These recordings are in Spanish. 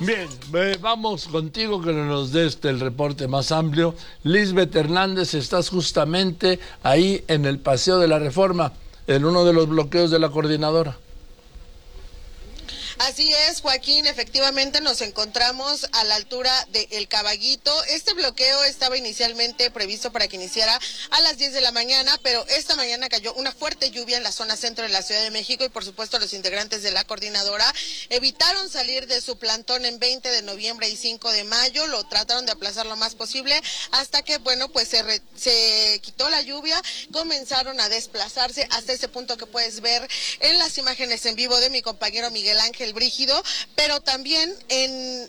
Bien, vamos contigo que nos des el reporte más amplio. Lisbeth Hernández, estás justamente ahí en el Paseo de la Reforma, en uno de los bloqueos de la coordinadora. Así es, Joaquín, efectivamente nos encontramos a la altura de El Caballito. Este bloqueo estaba inicialmente previsto para que iniciara a las 10 de la mañana, pero esta mañana cayó una fuerte lluvia en la zona centro de la Ciudad de México y por supuesto los integrantes de la coordinadora evitaron salir de su plantón en 20 de noviembre y 5 de mayo, lo trataron de aplazar lo más posible hasta que, bueno, pues se quitó la lluvia, comenzaron a desplazarse hasta ese punto que puedes ver en las imágenes en vivo de mi compañero Miguel Ángel Brígido, pero también en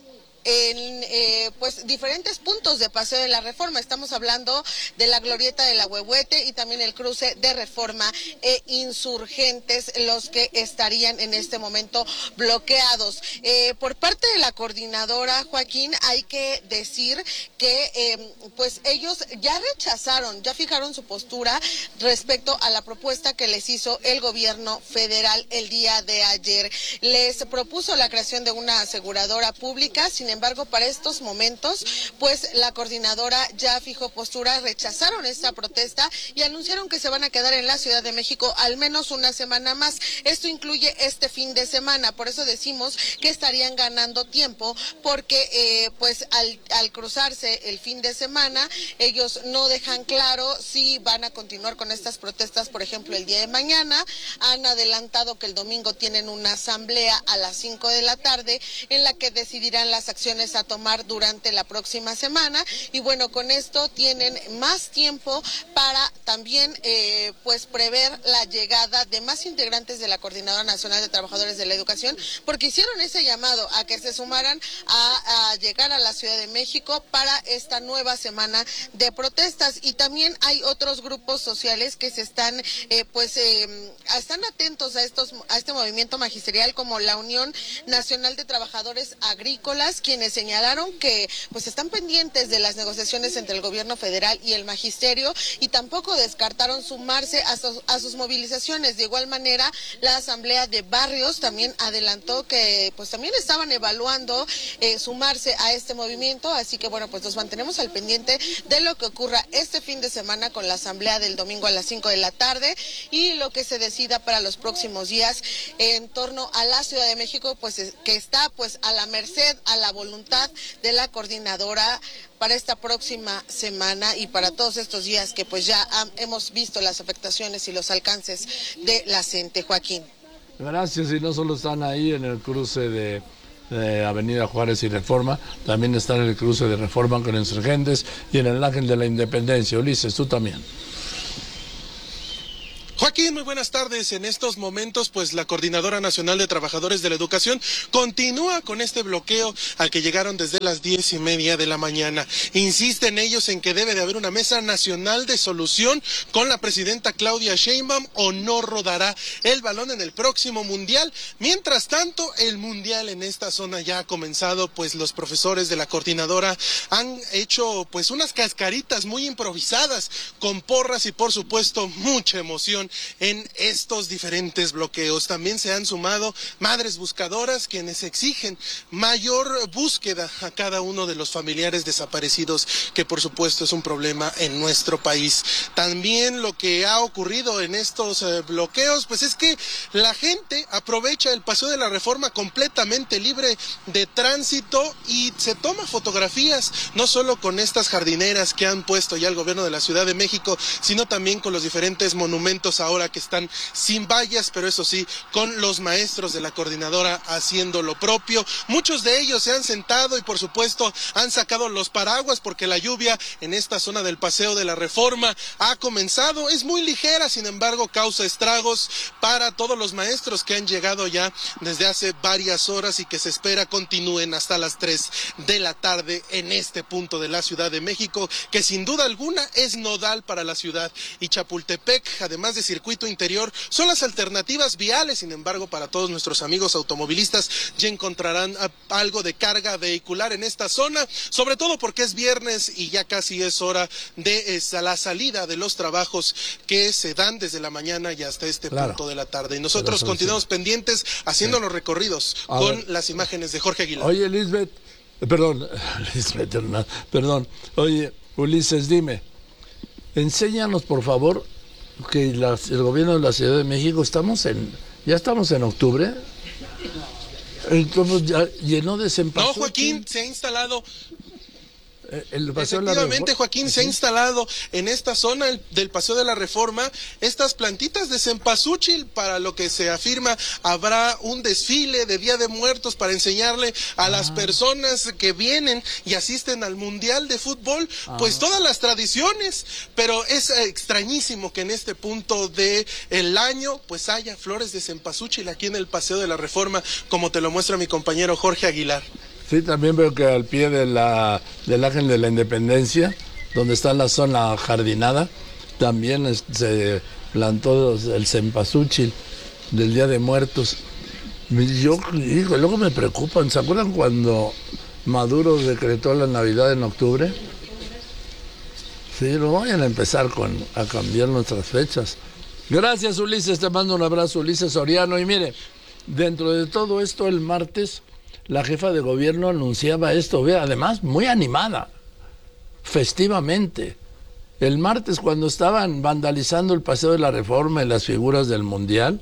pues diferentes puntos de Paseo de la Reforma. Estamos hablando de la glorieta de la Huehuete y también el cruce de Reforma e Insurgentes, los que estarían en este momento bloqueados. Por parte de la coordinadora, Joaquín, hay que decir que pues ellos ya rechazaron, ya fijaron su postura respecto a la propuesta que les hizo el gobierno federal el día de ayer. Les propuso la creación de una aseguradora pública, sin embargo, para estos momentos, pues la coordinadora ya fijó postura, rechazaron esta protesta y anunciaron que se van a quedar en la Ciudad de México al menos una semana más. Esto incluye este fin de semana, por eso decimos que estarían ganando tiempo, porque pues al cruzarse el fin de semana, ellos no dejan claro si van a continuar con estas protestas, por ejemplo, el día de mañana. Han adelantado que el domingo tienen una asamblea a las 5 de la tarde en la que decidirán las acciones a tomar durante la próxima semana y bueno, con esto tienen más tiempo para también pues prever la llegada de más integrantes de la Coordinadora Nacional de Trabajadores de la Educación, porque hicieron ese llamado a que se sumaran a llegar a la Ciudad de México para esta nueva semana de protestas. Y también hay otros grupos sociales que se están están atentos a este movimiento magisterial, como la Unión Nacional de Trabajadores Agrícolas, quienes señalaron que pues están pendientes de las negociaciones entre el gobierno federal y el magisterio y tampoco descartaron sumarse a sus movilizaciones. De igual manera, la Asamblea de Barrios también adelantó que pues también estaban evaluando sumarse a este movimiento, así que bueno, pues nos mantenemos al pendiente de lo que ocurra este fin de semana con la Asamblea del domingo a las 5 de la tarde y lo que se decida para los próximos días en torno a la Ciudad de México, pues que está pues a la merced, a la voluntad de la coordinadora para esta próxima semana y para todos estos días que pues ya hemos visto las afectaciones y los alcances de la CENTE, Joaquín. Gracias, y no solo están ahí en el cruce de Avenida Juárez y Reforma, también están en el cruce de Reforma con Insurgentes y en el Ángel de la Independencia. Ulises, tú también. Joaquín, muy buenas tardes. En estos momentos, pues la Coordinadora Nacional de Trabajadores de la Educación continúa con este bloqueo al que llegaron desde las 10:30 de la mañana. Insisten ellos en que debe de haber una mesa nacional de solución con la presidenta Claudia Sheinbaum o no rodará el balón en el próximo mundial. Mientras tanto, el mundial en esta zona ya ha comenzado, pues los profesores de la coordinadora han hecho pues unas cascaritas muy improvisadas con porras y por supuesto mucha emoción en estos diferentes bloqueos. También se han sumado madres buscadoras, quienes exigen mayor búsqueda a cada uno de los familiares desaparecidos, que por supuesto es un problema en nuestro país. También lo que ha ocurrido en estos bloqueos, pues es que la gente aprovecha el Paseo de la Reforma completamente libre de tránsito y se toma fotografías, no solo con estas jardineras que han puesto ya el gobierno de la Ciudad de México, sino también con los diferentes monumentos ahora que están sin vallas, pero eso sí, con los maestros de la coordinadora haciendo lo propio. Muchos de ellos se han sentado y por supuesto han sacado los paraguas porque la lluvia en esta zona del Paseo de la Reforma ha comenzado. Es muy ligera, sin embargo causa estragos para todos los maestros que han llegado ya desde hace varias horas y que se espera continúen hasta las 3 de la tarde en este punto de la Ciudad de México, que sin duda alguna es nodal para la ciudad. Y Chapultepec, además de circular circuito interior son las alternativas viales. Sin embargo, para todos nuestros amigos automovilistas ya encontrarán algo de carga vehicular en esta zona, sobre todo porque es viernes y ya casi es hora de la salida de los trabajos que se dan desde la mañana y hasta este punto de la tarde. Y nosotros continuamos pendientes haciendo los recorridos con las imágenes de Jorge Aguilar. Oye, oye, Ulises, dime, enséñanos por favor que el gobierno de la Ciudad de México ya estamos en octubre. Entonces ya llenó de cempasúchil. No, Joaquín, se ha instalado. Efectivamente, Joaquín, se ha instalado en esta zona del Paseo de la Reforma estas plantitas de cempasúchil, para lo que se afirma habrá un desfile de Día de Muertos para enseñarle a las personas que vienen y asisten al Mundial de Fútbol, pues todas las tradiciones, pero es extrañísimo que en este punto del año pues haya flores de cempasúchil aquí en el Paseo de la Reforma, como te lo muestra mi compañero Jorge Aguilar. Sí, también veo que al pie del Ángel de la Independencia, donde está la zona jardinada, también se plantó el cempasúchil del Día de Muertos. Luego me preocupan. ¿Se acuerdan cuando Maduro decretó la Navidad en octubre? Sí, lo vayan a empezar a cambiar nuestras fechas. Gracias, Ulises, te mando un abrazo, Ulises Soriano. Y mire, dentro de todo esto, el martes la jefa de gobierno anunciaba esto, además muy animada, festivamente. El martes, cuando estaban vandalizando el Paseo de la Reforma y las figuras del Mundial,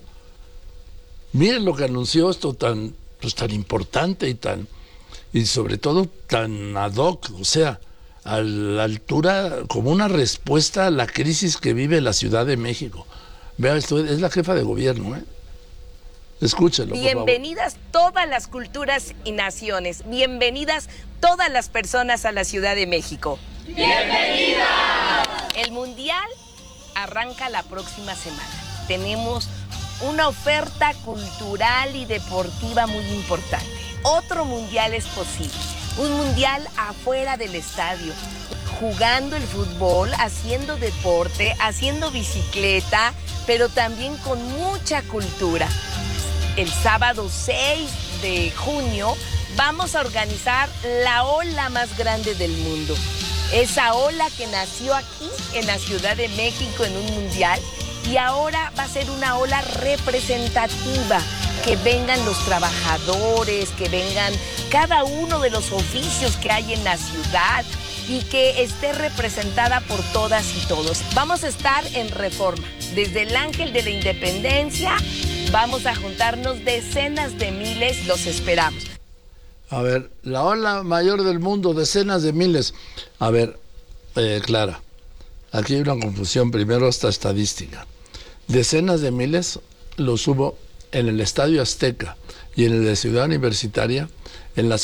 miren lo que anunció, esto tan importante y sobre todo tan ad hoc, o sea, a la altura, como una respuesta a la crisis que vive la Ciudad de México. Vea, esto es la jefa de gobierno, Escúchelo, Bienvenidas todas las culturas y naciones. Bienvenidas todas las personas a la Ciudad de México. ¡Bienvenidas! El Mundial arranca la próxima semana. Tenemos una oferta cultural y deportiva muy importante. Otro Mundial es posible. Un Mundial afuera del estadio, jugando el fútbol, haciendo deporte, haciendo bicicleta, pero también con mucha cultura. El sábado 6 de junio vamos a organizar la ola más grande del mundo. Esa ola que nació aquí en la Ciudad de México en un mundial y ahora va a ser una ola representativa. Que vengan los trabajadores, que vengan cada uno de los oficios que hay en la ciudad y que esté representada por todas y todos. Vamos a estar en Reforma, desde el Ángel de la Independencia. Vamos a juntarnos decenas de miles, los esperamos. A ver, la ola mayor del mundo, decenas de miles. A ver, Clara, aquí hay una confusión. Primero, esta estadística. Decenas de miles los hubo en el Estadio Azteca y en el de Ciudad Universitaria, en las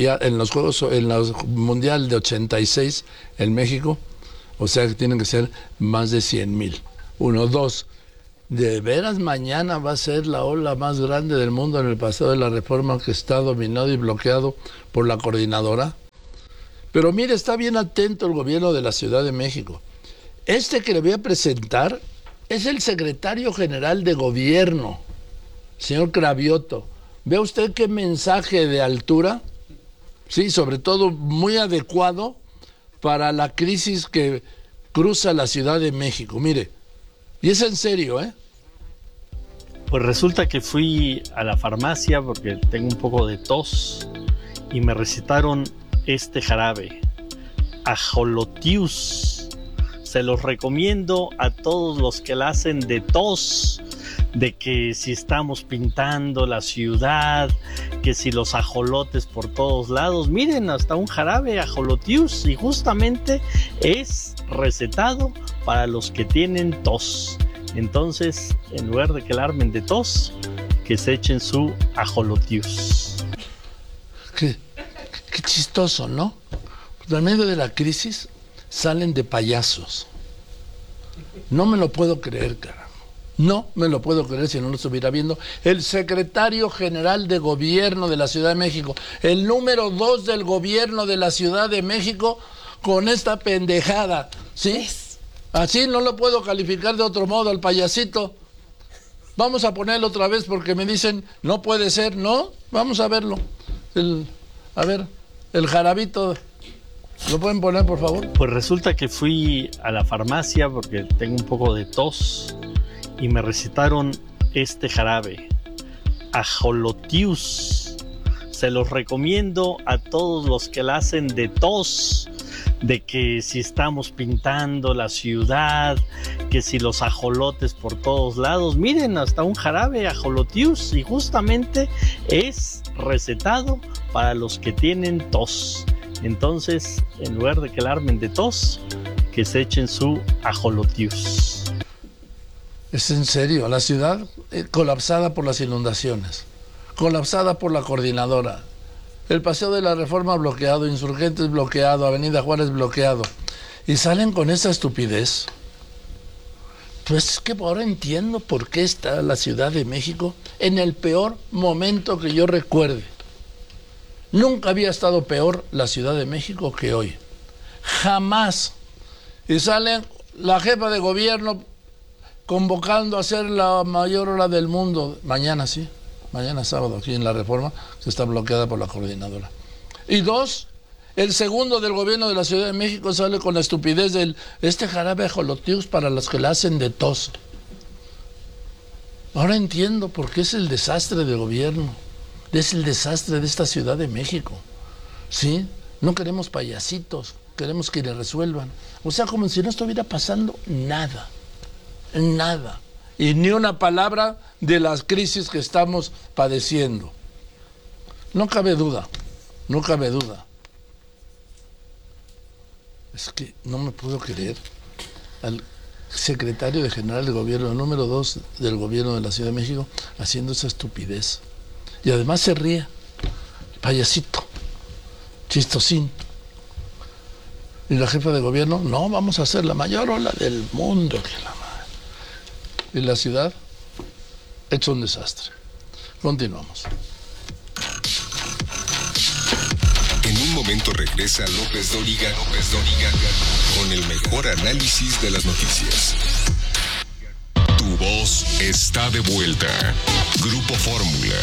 Mundial de 86 en México. O sea que tienen que ser más de 100,000. 1, 2. De veras, mañana va a ser la ola más grande del mundo en el Paseo de la Reforma, que está dominado y bloqueado por la coordinadora. Pero mire, está bien atento el gobierno de la Ciudad de México. Que le voy a presentar es el secretario general de gobierno, señor Cravioto. ¿Ve usted qué mensaje de altura? Sí, sobre todo muy adecuado para la crisis que cruza la Ciudad de México. Mire, y es en serio, Pues resulta que fui a la farmacia porque tengo un poco de tos y me recetaron este jarabe, Ajolotius. Se los recomiendo a todos los que la hacen de tos, de que si estamos pintando la ciudad, que si los ajolotes por todos lados. Miren, hasta un jarabe Ajolotius, y justamente es recetado para los que tienen tos. Entonces, en lugar de que la armen de tos, que se echen su Ajolotius. Qué chistoso, ¿no? Pues en medio de la crisis salen de payasos. No me lo puedo creer, carajo. No me lo puedo creer si no lo estuviera viendo el secretario general de gobierno de la Ciudad de México, el número 2 del gobierno de la Ciudad de México, con esta pendejada, ¿sí? Así no lo puedo calificar de otro modo al payasito. Vamos a ponerlo otra vez porque me dicen, no puede ser, ¿no? Vamos a verlo. El jarabito, ¿lo pueden poner, por favor? Pues resulta que fui a la farmacia porque tengo un poco de tos y me recetaron este jarabe, Ajolotius. Se los recomiendo a todos los que la hacen de tos, de que si estamos pintando la ciudad, que si los ajolotes por todos lados. Miren, hasta un jarabe Ajolotius, y justamente es recetado para los que tienen tos. Entonces, en lugar de que la armen de tos, que se echen su Ajolotius. Es en serio, la ciudad colapsada por las inundaciones, colapsada por la coordinadora, el Paseo de la Reforma bloqueado, Insurgentes bloqueado, Avenida Juárez bloqueado, y salen con esa estupidez. Pues es que ahora entiendo por qué está la Ciudad de México en el peor momento que yo recuerde. Nunca había estado peor la Ciudad de México que hoy. Jamás. Y salen la jefa de gobierno convocando a hacer la mayor hora del mundo. Mañana sí, mañana sábado aquí en la Reforma, que está bloqueada por la coordinadora. Y dos, el segundo del gobierno de la Ciudad de México sale con la estupidez del jarabe Ajolotius para los que la hacen de tos. Ahora entiendo por qué es el desastre del gobierno, es el desastre de esta Ciudad de México. ¿Sí? No queremos payasitos, queremos que le resuelvan. O sea, como si no estuviera pasando nada. Nada. Y ni una palabra de las crisis que estamos padeciendo. No cabe duda, no cabe duda. Es que no me puedo creer al secretario general del gobierno, número 2 del gobierno de la Ciudad de México, haciendo esa estupidez. Y además se ríe, payasito, chistosín. Y la jefa de gobierno, no, vamos a hacer la mayor ola del mundo. Y la ciudad, hecho un desastre. Continuamos. En un momento regresa López Dóriga con el mejor análisis de las noticias. Tu voz está de vuelta. Grupo Fórmula.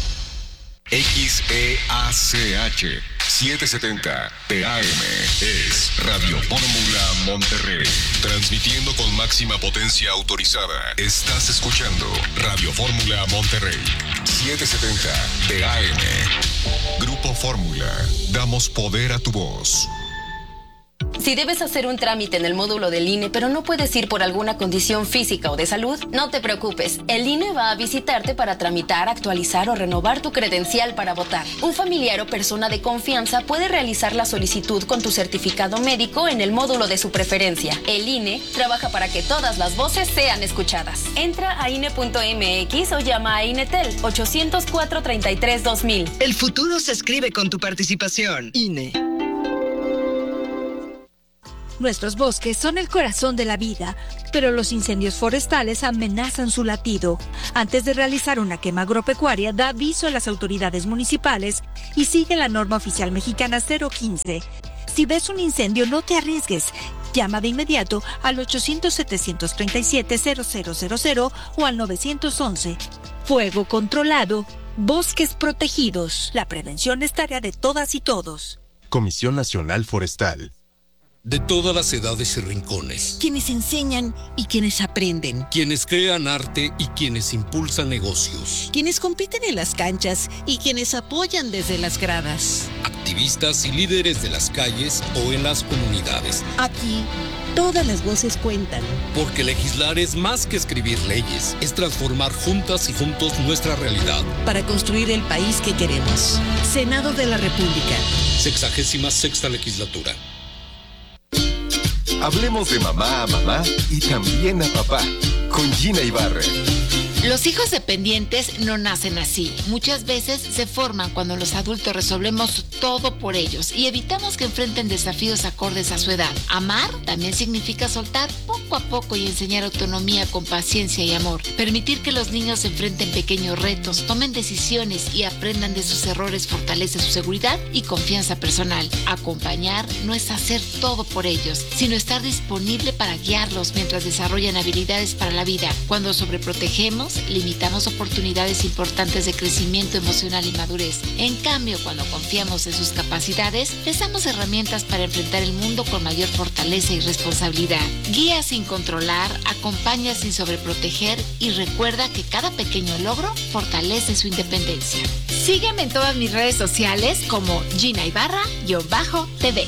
XEACH 770 PAM es Radio Fórmula Monterrey. Transmitiendo con máxima potencia autorizada. Estás escuchando Radio Fórmula Monterrey 770 PAM. Grupo Fórmula. Damos poder a tu voz. Si debes hacer un trámite en el módulo del INE, pero no puedes ir por alguna condición física o de salud, no te preocupes. El INE va a visitarte para tramitar, actualizar o renovar tu credencial para votar. Un familiar o persona de confianza puede realizar la solicitud con tu certificado médico en el módulo de su preferencia. El INE trabaja para que todas las voces sean escuchadas. Entra a INE.mx o llama a INETEL 804-33-2000. El futuro se escribe con tu participación. INE. Nuestros bosques son el corazón de la vida, pero los incendios forestales amenazan su latido. Antes de realizar una quema agropecuaria, da aviso a las autoridades municipales y sigue la norma oficial mexicana 015. Si ves un incendio, no te arriesgues. Llama de inmediato al 800-737-0000 o al 911. Fuego controlado, bosques protegidos. La prevención es tarea de todas y todos. Comisión Nacional Forestal. De todas las edades y rincones. Quienes enseñan y quienes aprenden. Quienes crean arte y quienes impulsan negocios. Quienes compiten en las canchas y quienes apoyan desde las gradas. Activistas y líderes de las calles o en las comunidades. Aquí, todas las voces cuentan. Porque legislar es más que escribir leyes. Es transformar juntas y juntos nuestra realidad. Para construir el país que queremos. Senado de la República. 66ª legislatura. Hablemos de mamá a mamá y también a papá con Gina Ibarra. Los hijos dependientes no nacen así. Muchas veces se forman cuando los adultos resolvemos todo por ellos y evitamos que enfrenten desafíos acordes a su edad. Amar también significa soltar poco a poco y enseñar autonomía con paciencia y amor. Permitir que los niños enfrenten pequeños retos, tomen decisiones y aprendan de sus errores fortalece su seguridad y confianza personal. Acompañar no es hacer todo por ellos, sino estar disponible para guiarlos mientras desarrollan habilidades para la vida. Cuando sobreprotegemos, limitamos oportunidades importantes de crecimiento emocional y madurez. En cambio, cuando confiamos en sus capacidades, les damos herramientas para enfrentar el mundo con mayor fortaleza y responsabilidad. Guía sin controlar, acompaña sin sobreproteger y recuerda que cada pequeño logro fortalece su independencia. Sígueme en todas mis redes sociales como Gina Ibarra-TV.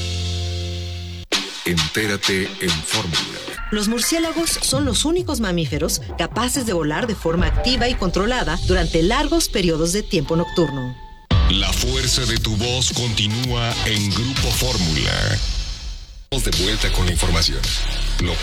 Entérate en Fórmula. Los murciélagos son los únicos mamíferos capaces de volar de forma activa y controlada durante largos periodos de tiempo nocturno. La fuerza de tu voz continúa en Grupo Fórmula. Vamos de vuelta con la información. López